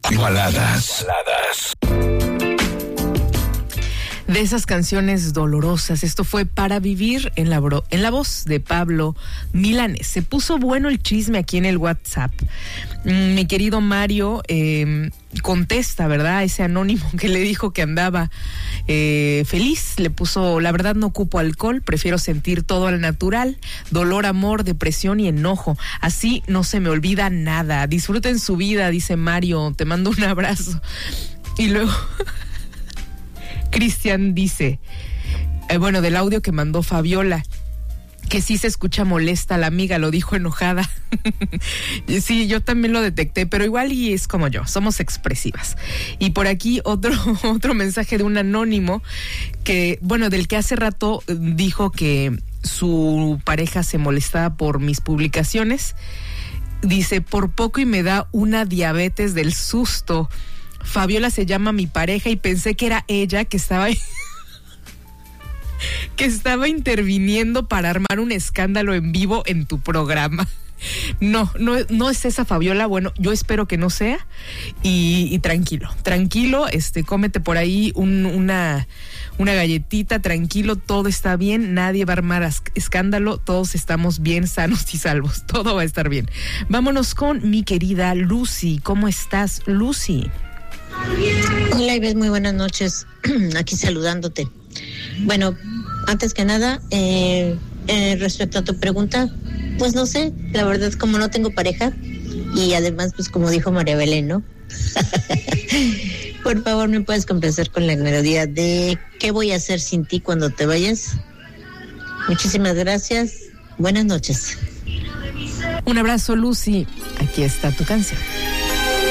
Baladas. De esas canciones dolorosas, esto fue Para Vivir en la voz de Pablo Milanés. Se puso bueno el chisme aquí en el WhatsApp. Mi querido Mario contesta, ¿verdad? Ese anónimo que le dijo que andaba feliz, le puso: la verdad no ocupo alcohol, prefiero sentir todo al natural, dolor, amor, depresión y enojo. Así no se me olvida nada. Disfruten su vida, dice Mario, te mando un abrazo. Y luego Cristian dice, bueno, del audio que mandó Fabiola, que sí se escucha molesta la amiga, lo dijo enojada. Sí, yo también lo detecté, pero igual y es como yo, somos expresivas. Y por aquí otro mensaje de un anónimo que, bueno, del que hace rato dijo que su pareja se molestaba por mis publicaciones. Dice, por poco y me da una diabetes del susto. Fabiola se llama mi pareja y pensé que era ella que estaba interviniendo para armar un escándalo en vivo en tu programa. No es esa Fabiola. Bueno, yo espero que no sea. Y tranquilo, cómete por ahí una galletita, tranquilo, todo está bien, nadie va a armar escándalo, todos estamos bien, sanos y salvos, todo va a estar bien. Vámonos con mi querida Lucy. ¿Cómo estás, Lucy? Hola, Ives, muy buenas noches. Aquí saludándote. Bueno, antes que nada, respecto a tu pregunta, pues no sé, la verdad es como no tengo pareja y además, pues como dijo María Belén, ¿no? Por favor, ¿me puedes complacer con la melodía de ¿Qué voy a hacer sin ti cuando te vayas? Muchísimas gracias. Buenas noches. Un abrazo, Lucy. Aquí está tu canción.